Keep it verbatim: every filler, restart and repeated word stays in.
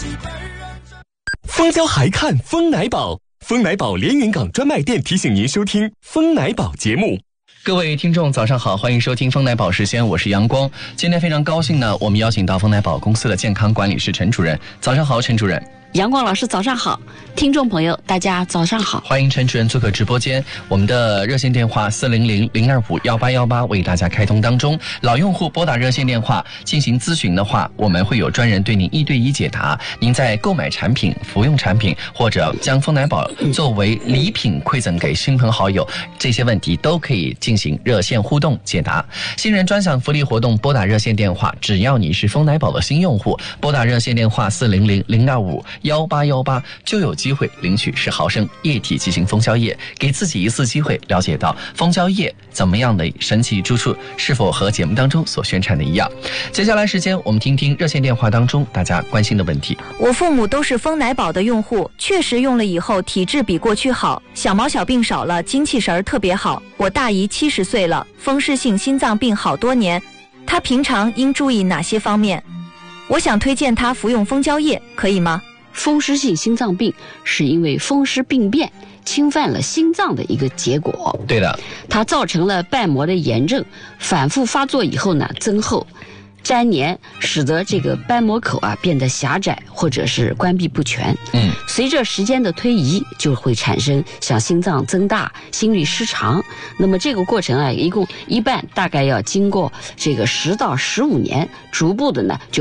蜂胶还看蜂奶宝，蜂奶宝连云港专卖店提醒您收听蜂奶宝节目。 各位听众早上好，欢迎收听蜂奶宝时间，我是阳光。今天非常高兴呢，我们邀请到蜂奶宝公司的健康管理师陈主任。早上好，陈主任。 阳光老师早上好，听众朋友大家早上好， 欢迎陈主任做客直播间。我们的热线电话四零零零二五幺八幺八为大家开通当中，老用户拨打热线电话进行咨询的话，我们会有专人对您一对一解答。您在购买产品、服用产品，或者将蜂奶宝作为礼品馈赠给亲朋好友，这些问题都可以进行热线互动解答。新人专享福利活动，拨打热线电话，只要你是蜂奶宝的新用户，拨打热线电话四零零零二五幺八幺八就有机会领取十毫升液体剂型蜂胶液，给自己一次机会了解到蜂胶液怎么样的神奇之处，是否和节目当中所宣传的一样。接下来时间我们听听热线电话当中大家关心的问题。 我父母都是蜂奶宝的用户，确实用了以后体质比过去好，小毛小病少了，精气神儿特别好。我大姨七十岁了，风湿性心脏病好多年，她平常应注意哪些方面？我想推荐她服用蜂胶液，可以吗？ 风湿性心脏病是因为风湿病变侵犯了心脏的一个结果， 对的， 它造成了瓣膜的炎症，反复发作以后呢，增厚粘连，使得这个斑膜口啊变得狭窄或者是关闭不全。 嗯， 随着时间的推移，就会产生像心脏增大、心律失常。那么这个过程啊，一共一般大概要经过这个十到十五年，逐步的呢就